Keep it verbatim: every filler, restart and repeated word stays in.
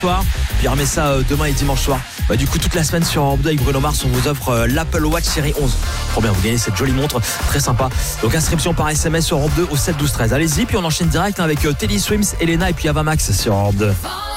soir, puis remet ça euh, demain et dimanche soir. Bah, du coup, toute la semaine sur Europe deux avec Bruno Mars, on vous offre euh, l'Apple Watch série onze. Trop bien, vous gagnez cette jolie montre, très sympa. Donc inscription par S M S sur Europe deux au sept douze treize. Allez-y, puis on enchaîne direct hein, avec euh, Teddy Swims, Elena et puis Avamax sur Europe deux.